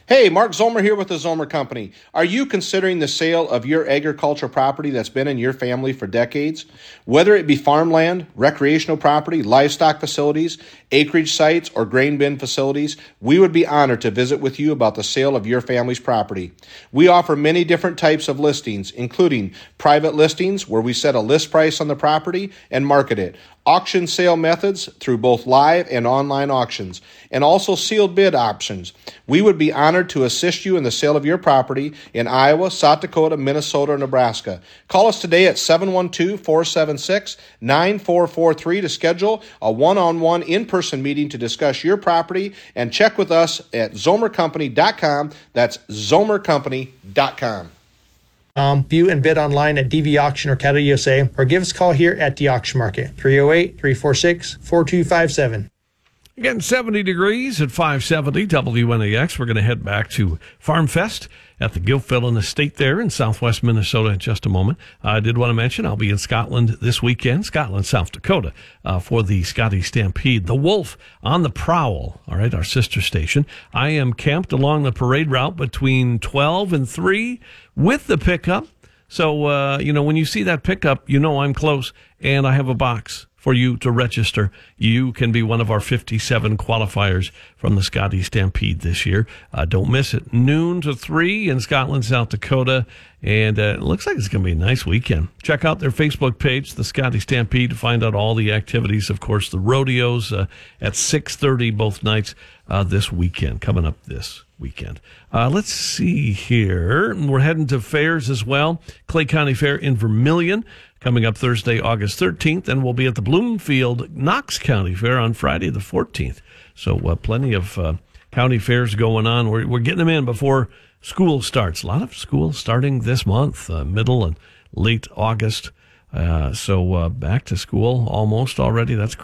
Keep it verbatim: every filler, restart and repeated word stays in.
Hey, Mark Zomer here with the Zomer Company. Are you considering the sale of your agricultural property that's been in your family for decades? Whether it be farmland, recreational property, livestock facilities, acreage sites, or grain bin facilities, we would be honored to visit with you about the sale of your family's property. We offer many different types of listings, including private listings where we set a list price on the property and market it, auction sale methods through both live and online auctions, and also sealed bid options. We would be honored to assist you in the sale of your property in Iowa, South Dakota, Minnesota, or Nebraska. Call us today at seven one two, four seven six, nine four four three to schedule a one-on-one in-person meeting to discuss your property, and check with us at zomer company dot com. That's zomer company dot com. Um, view and bid online at D V Auction or Cattle U S A, or give us a call here at the Auction Market, three oh eight, three four six, four two five seven. Again, seventy degrees at five seventy W N A X. We're going to head back to Farm Fest at the Gilfillan Estate there in southwest Minnesota in just a moment. I did want to mention I'll be in Scotland this weekend, Scotland, South Dakota, uh, for the Scotty Stampede. The Wolf on the Prowl, all right, our sister station. I am camped along the parade route between twelve and three with the pickup. So, uh, you know, when you see that pickup, you know I'm close, and I have a box for you to register. You can be one of our fifty-seven qualifiers from the Scotty Stampede this year. Uh, don't miss it. Noon to three in Scotland, South Dakota. And uh, it looks like it's going to be a nice weekend. Check out their Facebook page, the Scotty Stampede, to find out all the activities. Of course, the rodeos uh, at six thirty both nights uh, this weekend, coming up this weekend. Uh, let's see here. We're heading to fairs as well. Clay County Fair in Vermilion coming up Thursday, August thirteenth, and we'll be at the Bloomfield Knox County Fair on Friday the fourteenth. So uh, plenty of uh, county fairs going on. We're, we're getting them in before school starts. A lot of school starting this month, uh, middle and late August. Uh, so uh, back to school almost already. That's